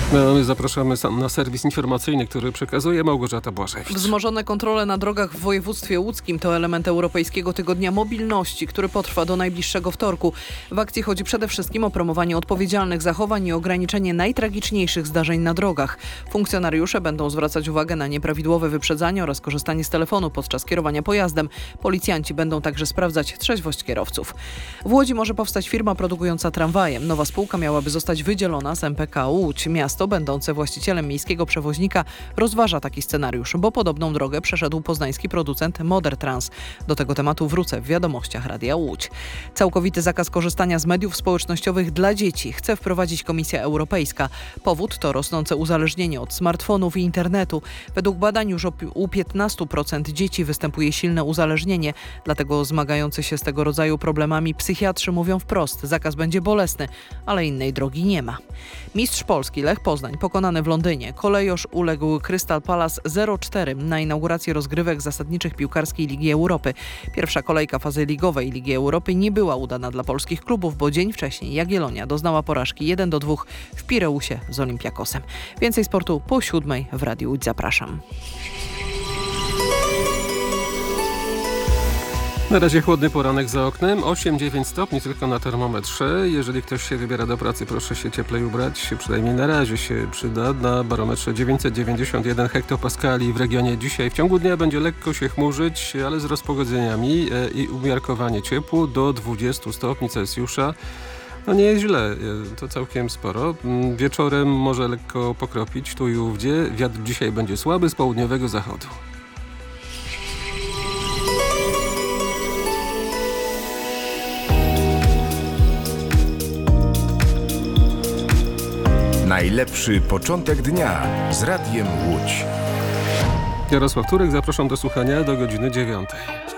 No, my zapraszamy na serwis informacyjny, który przekazuje Małgorzata Błażewicz. Wzmożone kontrole na drogach w województwie łódzkim to element Europejskiego Tygodnia Mobilności, który potrwa do najbliższego wtorku. W akcji chodzi przede wszystkim o promowanie odpowiedzialnych zachowań i ograniczenie najtragiczniejszych zdarzeń na drogach. Funkcjonariusze będą zwracać uwagę na nieprawidłowe wyprzedzanie oraz korzystanie z telefonu podczas kierowania pojazdem. Policjanci będą także sprawdzać trzeźwość kierowców. W Łodzi może powstać firma produkująca tramwaje. Nowa spółka miałaby zostać wydzielona z MPK Łódź. Miasto, będące właścicielem miejskiego przewoźnika, rozważa taki scenariusz, bo podobną drogę przeszedł poznański producent Modertrans. Do tego tematu wrócę w wiadomościach Radia Łódź. Całkowity zakaz korzystania z mediów społecznościowych dla dzieci chce wprowadzić Komisja Europejska. Powód to rosnące uzależnienie od smartfonów i internetu. Według badań już u 15% dzieci występuje silne uzależnienie, dlatego zmagający się z tego rodzaju problemami psychiatrzy mówią wprost: zakaz będzie bolesny, ale innej drogi nie ma. Mistrz Polski Lech Poznań pokonany w Londynie. Kolejorz uległ Crystal Palace 0-4 na inaugurację rozgrywek zasadniczych piłkarskiej Ligi Europy. Pierwsza kolejka fazy ligowej Ligi Europy nie była udana dla polskich klubów, bo dzień wcześniej Jagiellonia doznała porażki 1-2 w Pireusie z Olympiakosem. Więcej sportu po 7:00 w Radiu Łódź. Zapraszam. Na razie chłodny poranek za oknem, 8-9 stopni tylko na termometrze. Jeżeli ktoś się wybiera do pracy, proszę się cieplej ubrać, przynajmniej na razie się przyda. Na barometrze 991 hektopaskali w regionie dzisiaj. W ciągu dnia będzie lekko się chmurzyć, ale z rozpogodzeniami i umiarkowanie ciepło do 20 stopni Celsjusza. No nie jest źle, to całkiem sporo. Wieczorem może lekko pokropić tu i ówdzie. Wiatr dzisiaj będzie słaby z południowego zachodu. Najlepszy początek dnia z Radiem Łódź. Jarosław Turek, zapraszam do słuchania do godziny 9:00.